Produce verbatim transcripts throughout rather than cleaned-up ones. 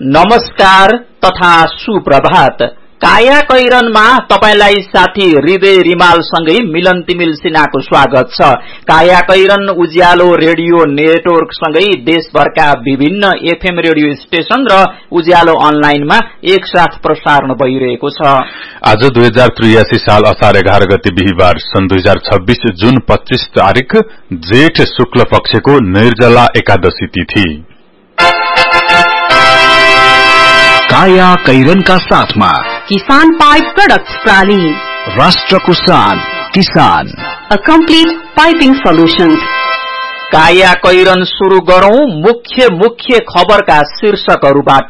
नमस्कार तथा सुप्रभात। काया कैरनमा तपाईलाई साथी हृदय रिमालसँगै मिलन तिमिल सिन्हाको स्वागत छ। काया कैरन उज्यालो रेडियो नेटवर्क सँगै देशभरका विभिन्न एफएम रेडियो स्टेशन र उज्यालो अनलाइनमा एकसाथ प्रसारण भइरहेको छ। आज दुई हजार त्रियासी साल असार एघार गते बिहिबार सन् दुई हजार छब्बीस जुन पच्चीस तारिक जेठ शुक्ल पक्षको निर्जला एकादशी तिथि। काया कैरनका साथमा किसान पाइप प्रोडक्ट्स प्राली, राष्ट्रको शान किसान, अ कम्प्लिट पाइपिङ सोल्युशन्स। काया कैरन शुरू गरौं मुख्य मुख्य खबरका शीर्षकहरूबाट।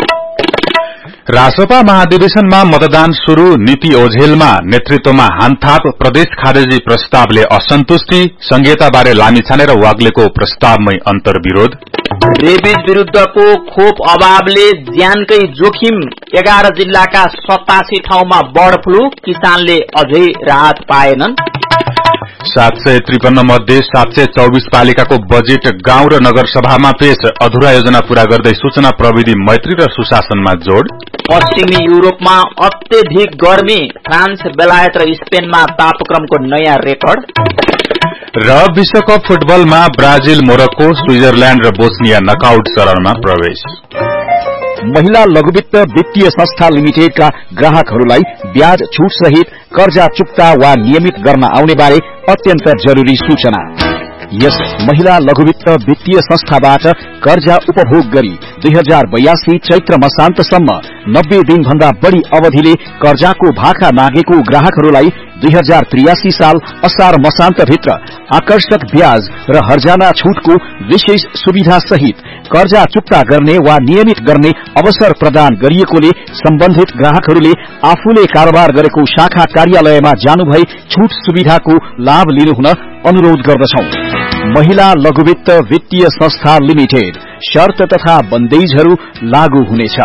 रासपा महाधिवेशनमा मतदान शुरू, नीति ओझेलमा नेतृत्वमा हानथाप, प्रदेश खारेजी प्रस्तावले असन्तुष्टि, संहिताबारे लामिछाने र वाग्लेको प्रस्तावमै अन्तर्विरोध। रेबिज विरुद्धको खोप अभावले ज्यानकै जोखिम, एघार जिल्लाका सतासी ठाउँमा बर्ड फ्लू, किसानले अझै राहत पाएनन्। सात सय त्रिपन्न मध्ये सात सय चौबिस पालिकाको बजेट गाउँ र नगरसभामा पेश, अधुरा योजना पूरा गर्दै सूचना प्रविधि मैत्री र सुशासनमा जोड़। पश्चिमी युरोपमा अत्यधिक गर्मी, फ्रान्स बेलायत र स्पेनमा तापक्रमको नयाँ रेकर्ड। र विश्वकप फुटबलमा ब्राजिल मोरक्को, स्विजरल्याण्ड र बोस्निया नकआउट चरणमा प्रवेश। महिला लघुवित्त वित्तीय संस्था लिमिटेडका ग्राहकहरूलाई ब्याज छूट सहित कर्जा चुक्ता वा नियमित गर्न आउने बारे अत्यन्त जरूरी सूचना। यस महिला लघुवित्त वित्तीय संस्थाबाट कर्जा उपभोग गरी दुई हजार बयासी चैत्र मसान्तसम्म नब्बे दिन भन्दा बढ़ी अवधिले कर्जाको भाका मागेको ग्राहकहरूलाई दुई हजार त्रियासी साल असार मसान्त भित्र आकर्षक ब्याज र हर्जाना छूटको विशेष सुविधा सहित कर्जा चुक्ता गर्ने वा नियमित गर्ने अवसर प्रदान गरिएकोले सम्बन्धित ग्राहकहरूले आफूले कारोबार गरेको शाखा कार्यालयमा जानुभई छूट सुविधाको लाभ लिनुहुन अनुरोध गर्दछौं। महिला लघुवित्त वित्तीय संस्था लिमिटेड, शर्त तथा बन्देजहरू लागू हुनेछ।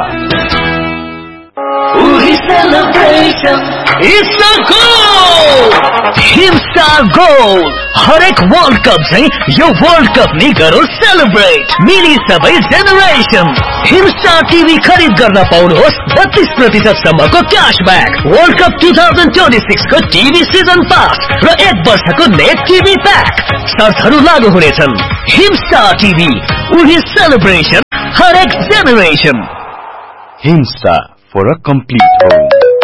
हिम्सा गोल हरेक वर्ल्ड कप चाहिँ यो वर्ल्ड कप नि गरौँ सेलिब्रेट, मिली सबै जेनेरेसन। हिम्सा टिभी खरिद गर्न पाउनुहोस् बत्तीस प्रतिशत सम्मको क्याशब्याक, वर्ल्ड कप दुई हजार छब्बीस को टिभी सिजन पास र एक वर्षको नेट टिभी प्याक। शर्तहरू लागू हुनेछन्। हिम्सा टिभी, उही सेलिब्रेसन, हरेक generation. हिम्सा for a complete home.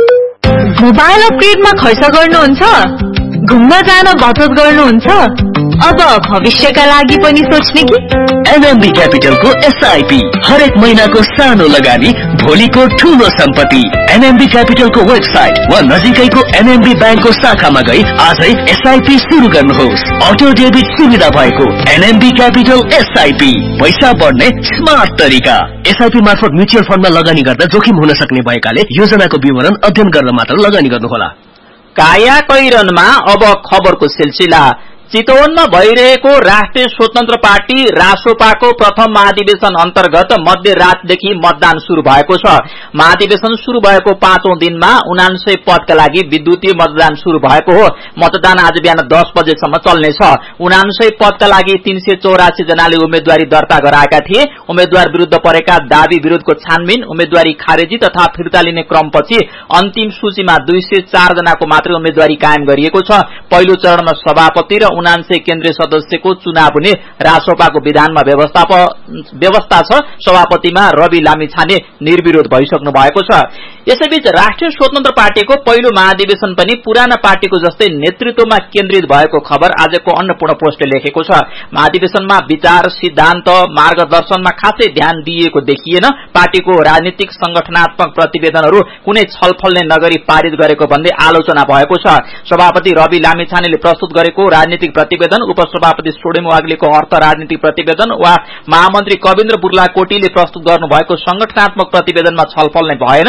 Mobile अपग्रेडमा खर्च गर्नुहुन्छ? घुम्न जान बचत गर्नुहुन्छ? अब भविष्यका लागि पनि सोच्ने कि? एनएमबी क्यापिटलको एसआईपी, हरेक महिनाको सानो लगानी, भोलिको ठूलो सम्पत्ति। एनएमबी क्यापिटलको वेबसाइट वा नजिकैको एनएमबी ब्याङ्कको शाखामा गई आजै एसआईपी शुरू गर्नुहोस्। अटो डेबिट सुविधा भएको एनएमबी क्यापिटल एसआईपी, पैसा बढ्ने स्मार्ट तरिका। एसआईपी मार्फत म्युचुअल फण्डमा लगानी गर्दा जोखिम हुन सक्ने भएकाले योजनाको विवरण अध्ययन गर्न मात्र लगानी गर्नुहोला। काया कैरनमा अब खबरको सिलसिला। चितवनमा भइरहेको राष्ट्रिय स्वतन्त्र पार्टी रासोपाको प्रथम महाधिवेशन अन्तर्गत मध्यरातदेखि मतदान शुरू भएको छ। महाधिवेशन शुरू भएको पाँचौं दिनमा उनान्सय पदका लागि विद्युतीय मतदान शुरू भएको हो। मतदान आज बिहान दस बजेसम्म चल्नेछ। उनान्सय पदका लागि तीन सय चौरासी जनाले उम्मेद्वारी दर्ता गराएका थिए। उम्मेद्वार विरूद्ध परेका दावी विरोधको छानबिन, उम्मेद्वारी खारेजी तथा फिर्ता लिने क्रमपछि अन्तिम सूचीमा दुई सय चार जनाको मात्रै उम्मेद्वारी कायम गरिएको छ। पहिलो चरणमा सभापति र उनान्सय केन्द्रीय सदस्यको चुनाव हुने रासोपाको विधानमा व्यवस्था छ। सभापतिमा रवि लामिछाने निर्विरोध भइसक्नु भएको छ। यसैबीच राष्ट्रिय स्वतन्त्र पार्टीको पहिलो महाधिवेशन पनि पुराना पार्टीको जस्तै नेतृत्वमा केन्द्रित भएको खबर आजको अन्नपूर्ण पोस्टले लेखेको छ। महाधिवेशनमा विचार, सिद्धान्त, मार्गदर्शनमा खासै ध्यान दिइएको देखिएन। पार्टीको राजनीतिक संगठनात्मक प्रतिवेदनहरू कुनै छलफल नै नगरी पारित गरेको भन्दै आलोचना भएको छ। सभापति रवि लामिछानेले प्रस्तुत गरेको राजनीतिक प्रतिवेदन, उपसभापति सोडेम वाग्लेको अर्थ राजनीतिक प्रतिवेदन वा महामन्त्री कविन्द्र बुर्लाकोटीले प्रस्तुत गर्नुभएको संगठनात्मक प्रतिवेदनमा छलफल नै भएन। त्यस्तै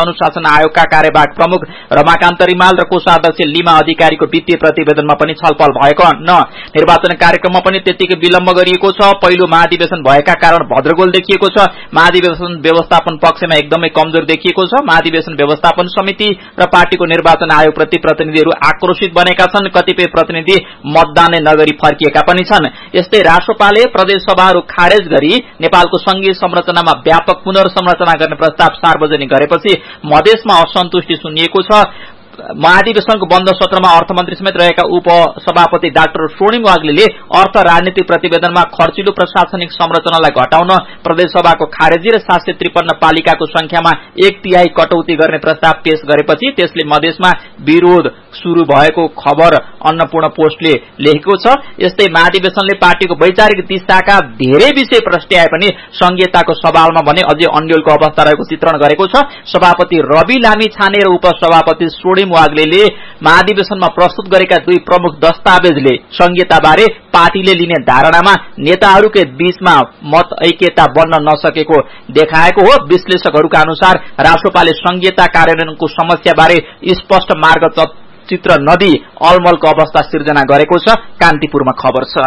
अनुशासन आयोगका कार्यवाहक प्रमुख रमाकान्त रिमाल र कोषाध्यक्ष लिमा अधिकारीको वित्तीय प्रतिवेदनमा पनि छलफल भएको न। निर्वाचन कार्यक्रममा पनि त्यतिकै विलम्ब गरिएको छ। पहिलो महाधिवेशन भएका कारण भद्रगोल देखिएको छ। महाधिवेशन व्यवस्थापन पक्षमा एकदमै कमजोर देखिएको छ। महाधिवेशन व्यवस्थापन समिति र पार्टीको निर्वाचन आयोगप्रति प्रतिनिधिहरू आक्रोशित बनेका छन्। कतिपय प्रतिनिधि मतदान नगरी फर्किएका पनि छन्। यस्तै राष्ट्रपाले प्रदेश सभाहरू खारेज गरी नेपालको संघीय संरचनामा व्यापक पुनर्संरचना गर्ने प्रस्ताव सार्वजनिक गरेपछि मधेसमा असन्तुष्टि सुनिएको छ। महाधिवेशनको बन्द सत्रमा अर्थमन्त्री समेत रहेका उपसभापति डाक्टर स्वर्णिम वाग्लेले अर्थ राजनीतिक प्रतिवेदनमा खर्चिलो प्रशासनिक संरचनालाई घटाउन प्रदेशसभाको खारेजी र सात सय त्रिपन्न पालिकाको संख्यामा एक तिहाई कटौती गर्ने प्रस्ताव पेश गरेपछि त्यसले मधेसमा विरोध शुरू भएको खबर अन्नपूर्ण पोस्टले लेखेको छ। यस्तै महाधिवेशनले पार्टीको वैचारिक दिशाका धेरै विषय प्रस्ट्याए पनि संघीयताको सवालमा भने अझै अन्यलको अवस्था रहेको चित्रण गरेको छ। सभापति रवि लामी छाने र उपसभापति स्वर्णिम वाग्लेले महाधिवेशनमा प्रस्तुत गरेका दुई प्रमुख दस्तावेजले संघीयताबारे पार्टीले लिने धारणामा नेताहरूकै बीचमा मत ऐक्यता बन्न नसकेको देखाएको हो। विश्लेषकहरूका अनुसार राष्ट्रपाले संघीयता कार्यान्वयनको समस्याबारे स्पष्ट मार्ग चित्र नदी अलमलको अवस्था सिर्जना गरेको छ। कान्तिपुरमा खबर छ।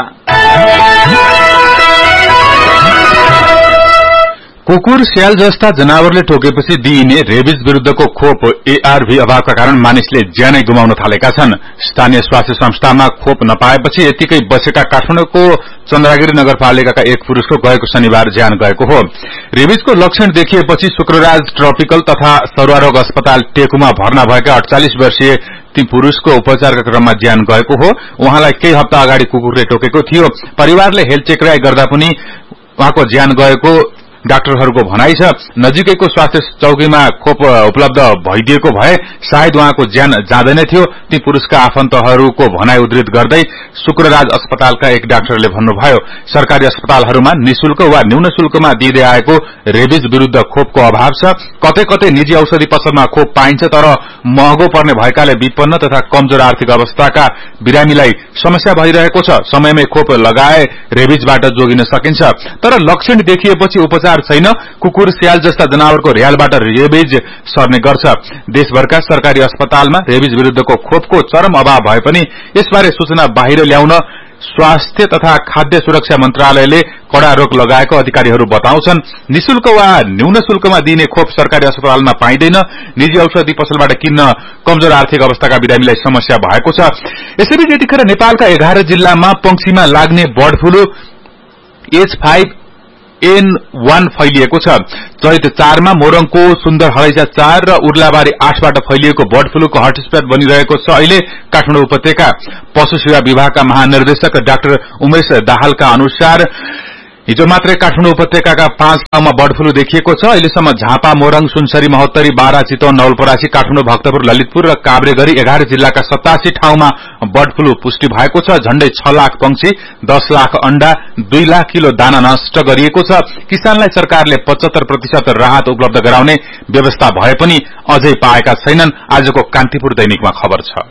कुकुर स्याल जस्ता जनावरले टोकेपछि दिइने रेबिज विरूद्धको खोप एआरभी अभावका कारण मानिसले ज्यानै गुमाउन थालेका छन्। स्थानीय स्वास्थ्य संस्थामा खोप नपाएपछि यतिकै बसेका काठमाडौँको चन्द्रगिरी नगरपालिकाका एक पुरुषको गएको शनिबार ज्यान गएको हो। रेबिजको लक्षण देखिएपछि शुक्रराज ट्रपिकल तथा सरुवारोग अस्पताल टेकुमा भर्ना भएका अडचालिस वर्षीय ती पुरुषको उपचारका क्रममा ज्यान गएको हो। उहाँलाई केही हप्ता अगाडि कुकुरले टोकेको थियो। परिवारले हेल्थ चेकराई गर्दा पनि उहाँको ज्यान गएको डाक्टरहरूको भनाइ छ। नजिकैको स्वास्थ्य चौकीमा खोप उपलब्ध भइदिएको भए सायद उहाँको ज्यान जाँदैन थियो। ती पुरुषका आफन्तहरूको भनाइ उद्धृत गर्दै शुक्रराज अस्पतालका एक डाक्टरले भन्नुभयो, सरकारी अस्पतालहरूमा निशुल्क वा न्यून शुल्कमा दिँदै आएको रेबिज विरूद्ध खोपको अभाव छ। कतै कतै निजी औषधि पसलमा खोप पाइन्छ, तर महँगो पर्ने भएकाले विपन्न तथा कमजोर आर्थिक अवस्थाका बिरामीलाई समस्या भइरहेको छ। समयमै खोप लगाए रेबिजबाट जोगिन सकिन्छ, तर लक्षण देखिएपछि उपचार छैन। कुकुर स्याल जस्ता जनावरको र्यालबाट रेबिज सर्ने गर्छ। देशभरका सरकारी अस्पतालमा रेबिज विरूद्धको खोपको चरम अभाव भए पनि यसबारे सूचना बाहिर ल्याउन स्वास्थ्य तथा खाद्य सुरक्षा मन्त्रालयले कड़ा रोक लगाएको अधिकारीहरू बताउँछन्। निशुल्क वा न्यून शुल्कमा दिइने खोप सरकारी अस्पतालमा पाइँदैन। निजी औषधि पसलबाट किन्न कमजोर आर्थिक अवस्थाका बिरामीलाई समस्या भएको छ। यसैबीच यतिखेर नेपालका एघार जिल्लामा पंक्षीमा लाग्ने bird flu H five an one फैलिएको छ। चैत चारमा मोरङको सुन्दर हरैजा चार र उर्लाबारी आठबाट फैलिएको बर्ड फ्लूको हटस्पट बनिरहेको छ। अहिले काठमाडौँ उपत्यका पशु सेवा विभागका महानिर्देशक डाक्टर उमेश दाहालका अनुसार हिजो मात्रै काठमाडौँ उपत्यकाका पाँच ठाउँमा बर्ड फ्लू देखिएको छ। अहिलेसम्म झापा, मोरङ, सुनसरी, महोत्तरी, बारा, चितवन, नवलपरासी, काठमाडौँ, भक्तपुर, ललितपुर र काभ्रे गरी एघार जिल्लाका सतासी ठाउँमा बर्ड फ्लू पुष्टि भएको छ। झण्डै छ लाख पंक्षी, दस लाख अण्डा, दुई लाख किलो दाना नष्ट गरिएको छ। किसानलाई सरकारले पचहत्तर प्रतिशत राहत उपलब्ध गराउने व्यवस्था भए पनि अझै पाएका छैनन्। आजको कान्तिपुर दैनिकमा खबर छ।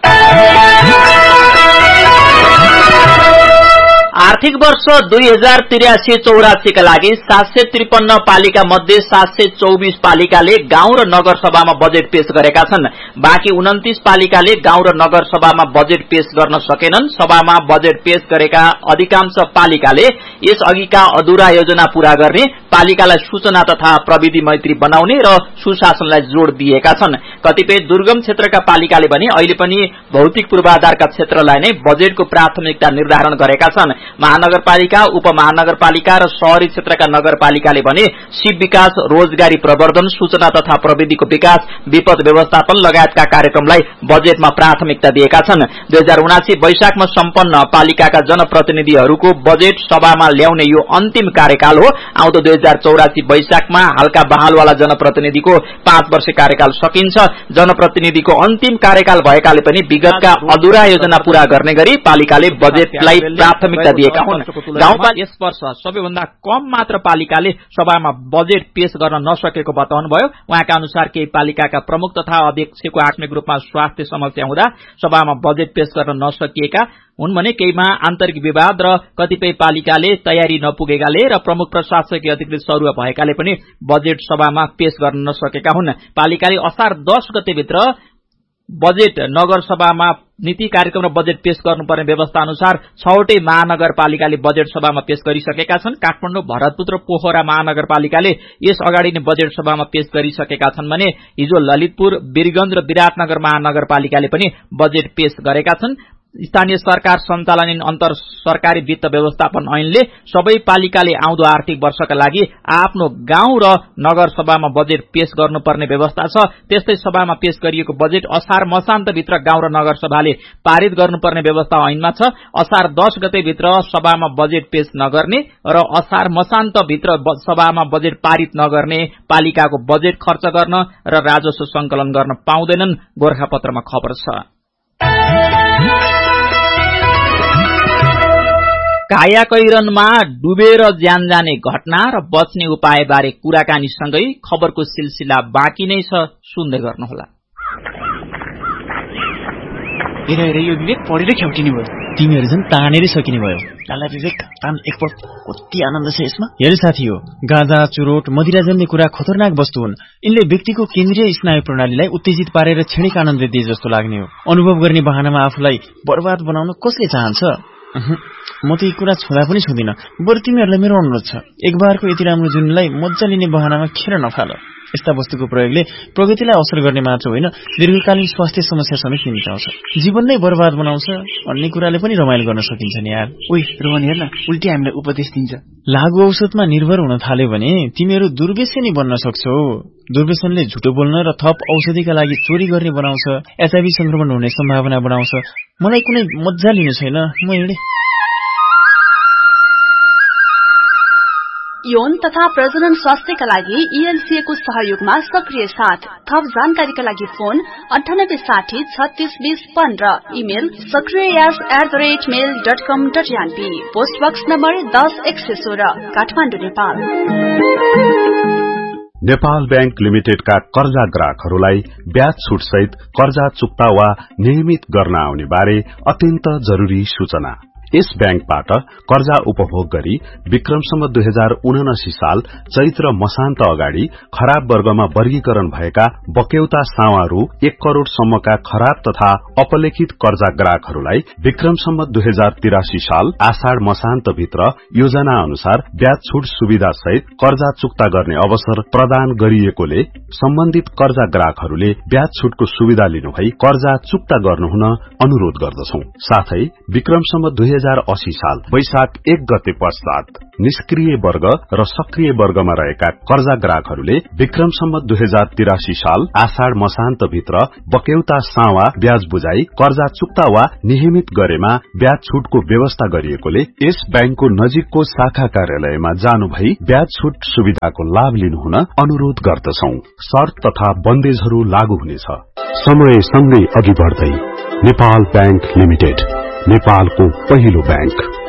आर्थिक वर्ष दुई हजार त्रियासी चौरासीका लागि सात सय त्रिपन्न पालिका मध्ये सात सय चौबिस पालिकाले गाउँ र नगर सभामा बजेट पेश गरेका छन्। बाँकी उन्तिस पालिकाले गाउँ र नगर सभामा बजेट पेश गर्न सकेनन्। सभामा बजेट पेश गरेका अधिकांश पालिकाले यस अघिका अधुरा योजना पूरा गर्ने, पालिकालाई सूचना तथा प्रविधि मैत्री बनाउने र सुशासनलाई जोड़ दिएका छन्। कतिपय दुर्गम क्षेत्रका पालिकाले पनि अहिले पनि भौतिक पूर्वाधारका क्षेत्रलाई नै बजेटको प्राथमिकता निर्धारण गरेका छन्। महानगरपालिका, उपमहानगरपालिका र शहरी क्षेत्रका नगरपालिकाले भने सिप विकास, रोजगारी प्रवर्धन, सूचना तथा प्रविधिको विकास, विपद व्यवस्थापन लगायतका कार्यक्रमलाई बजेटमा प्राथमिकता दिएका छन्। दुई हजार उनासी वैशाखमा सम्पन्न पालिकाका जनप्रतिनिधिहरूको बजेट सभामा ल्याउने यो अन्तिम कार्यकाल हो। आउँदो दुई हजार चौरासी वैशाखमा हालका बहालवाला जनप्रतिनिधिको पाँच वर्ष कार्यकाल सकिन्छ। जनप्रतिनिधिको अन्तिम कार्यकाल भएकाले पनि विगतका अधुरा योजना पूरा गर्ने गरी पालिकाले बजेटलाई प्राथमिकता दिएका हुन्। गाउँपालिका यस वर्ष सबैभन्दा कम मात्र पालिकाले सभामा बजेट पेश गर्न नसकेको बताउनुभयो। उहाँका अनुसार केही पालिकाका प्रमुख तथा अध्यक्षको आकस्मिक रूपमा स्वास्थ्य समस्या हुँदा सभामा बजेट पेश गर्न नसकिएका हुन् भने केहीमा आन्तरिक विवाद र कतिपय पालिकाले तयारी नपुगेकाले र प्रमुख प्रशासकीय अधिकृत संकटले सरुवा भएकाले पनि बजेट सभामा पेश गर्न नसकेका हुन्। पालिकाले असार दस गतेभित्र बजेट नगरसभामा नीति कार्यक्रम र बजेट पेश गर्नुपर्ने व्यवस्था अनुसार छवटै महानगरपालिकाले बजेट सभामा पेश गरिसकेका छन्। काठमाडौँ, भरतपुर र पोखरा महानगरपालिकाले यस अगाडि नै बजेट सभामा पेश गरिसकेका छन् भने हिजो ललितपुर, वीरगञ्ज र विराटनगर महानगरपालिकाले पनि बजेट पेश गरेका छन्। स्थानीय सरकार सञ्चालन अन्तर सरकारी वित्त व्यवस्थापन ऐनले सबै पालिकाले आउँदो आर्थिक वर्षका लागि आफ्नो गाउँ र नगरसभामा बजेट पेश गर्नुपर्ने व्यवस्था छ। त्यस्तै सभामा पेश गरिएको बजेट असार मसान्तभित्र गाउँ र नगरसभाले पारित गर्नुपर्ने व्यवस्था ऐनमा छ। असार दस गतेभित्र सभामा बजेट पेश नगर्ने र असार मसान्तभित्र सभामा बजेट पारित नगर्ने पालिकाको बजेट खर्च गर्न र राजस्व संकलन गर्न पाउँदैनन्, गोरखापत्रमा खबर छ। कायाकैरनमा डुबेर ज्यान जाने घटना र बच्ने उपायबारे कुराकानीसँगै खबरको सिलसिला बाँकी नै छ, सुन्दै गर्नुहोला। हेर हेर यो विवेक पढेर ख्याउटिने भयो। तिमीहरू झन् तानेरै सकिने भयो। काला विवेक तान एकपल्ट, कति आनन्द छ यसमा। हेर साथी हो, गाँजा, चुरोट, मदिरा जन्ने कुरा खतरनाक वस्तु हुन्। यिनले व्यक्तिको केन्द्रीय स्नायु प्रणालीलाई उत्तेजित पारेर क्षणिक आनन्द दिए जस्तो लाग्ने हो। अनुभव गर्ने बहानामा आफूलाई बर्बाद बनाउन कसले चाहन्छ? म त यी कुरा छुँदा पनि छुँदिन। बरु तिमीहरूलाई मेरो अनुरोध छ, एक बारको यति राम्रो जुनलाई मजा लिने बहानामा खेर नफाल। यस्ता वस्तुको प्रयोगले प्रगतिलाई असर गर्ने मात्र होइन, दीर्घकालीन स्वास्थ्य समस्या समेत निम्त्याउँछ। जीवन नै बर्बाद बनाउँछ भन्ने कुराले पनि रमाइलो गर्न सकिन्छ नि यार। ओइ रोहन हेर्न, उल्टी हामीलाई उपदेश दिन्छ। लागु औषधमा निर्भर हुन थाल्यो भने तिमीहरू दुर्व्यसनी बन्न सक्छौ। दुर्व्यसनले झुटो बोल्न र थप औषधिका लागि चोरी गर्ने बनाउँछ, एचआईभी संक्रमण हुने सम्भावना बढाउँछ। मलाई कुनै मजा लिनु छैन, म हिँडे। यौन तथा प्रजनन स्वास्थ्यका लागि ईएलसीए को सहयोगमा सक्रिय साथ। थप जानकारीका लागि फोन अन्ठानब्बे साठी छत्तीस बीस पन्ध्र, email सक्रियस at the rate mail dot com dot NP, post box number दस एक सय सोह्र, काठमाडौँ, नेपाल। नेपाल बैंक लिमिटेडका कर्जा ग्राहकहरूलाई ब्याज छुट सहित कर्जा चुक्ता वा नियमित गर्न आउने बारे अत्यन्त जरुरी सूचना। यस बैंकबाट कर्जा उपभोग गरी विक्रमसम्म दुई हजार उनासी साल चैत्र मसान्त अगाडि खराब वर्गमा वर्गीकरण भएका बक्यौता सावा रु एक करोड़ सम्मका खराब तथा अपलेखित कर्जा ग्राहकहरूलाई विक्रमसम्म दुई हजार तिरासी साल आषाढ़ मसान्त भित्र योजना अनुसार ब्याज छुट सुविधा सहित कर्जा चुक्ता गर्ने अवसर प्रदान गरिएकोले सम्बन्धित कर्जा ग्राहकहरूले ब्याज छुटको सुविधा लिनुभई कर्जा चुक्ता गर्नुहुन अनुरोध गर्दछौं। साथै विक्रमसम्म दुई हजार अस्सी साल वैशाख एक गते पश्चात निष्क्रिय वर्ग र सक्रिय वर्गमा रहेका कर्जा ग्राहकहरूले विक्रमसम्म दुई हजार तिरासी साल आषाढ़ मसान्त भित्र बक्यौता सावा ब्याज बुझाई कर्जा चुक्ता वा नियमित गरेमा ब्याज छुटको व्यवस्था गरिएकोले यस बैंकको नजिकको शाखा कार्यालयमा जानु भई ब्याज छुट सुविधाको लाभ लिनुहुन अनुरोध गर्दछौं। शर्त तथा बन्देजहरू लागू हुनेछ। समय सँगै अघि बढ्दै नेपाल बैंक लिमिटेड, नेपालको पहिलो बैंक।